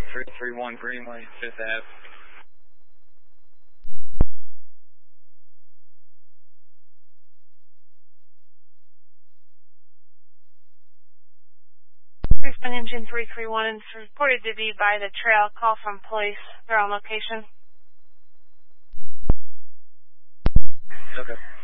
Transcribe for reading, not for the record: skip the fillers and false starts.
331 Greenway, 5th Ave. Respond engine 331 and it's reported to be by the trail. Call from police. They're on location. Okay.